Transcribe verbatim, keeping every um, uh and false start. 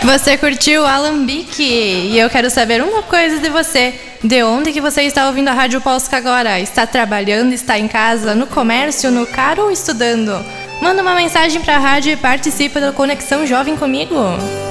Você curtiu Alambique? E eu quero saber uma coisa de você. De onde que você está ouvindo a Rádio Polska agora? Está trabalhando, está em casa, no comércio, no carro ou estudando? Manda uma mensagem para a rádio e participa da Conexão Jovem comigo.